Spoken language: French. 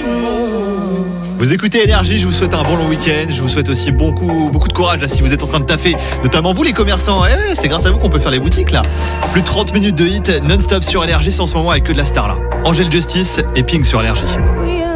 Vous écoutez Énergie, je vous souhaite un bon long week-end. Je vous souhaite aussi beaucoup de courage là, si vous êtes en train de taffer, notamment vous les commerçants. C'est grâce à vous qu'on peut faire les boutiques là. Plus de 30 minutes de hit non-stop sur Énergie, c'est en ce moment avec que de la star là. Angel Justice et Pink sur Énergie.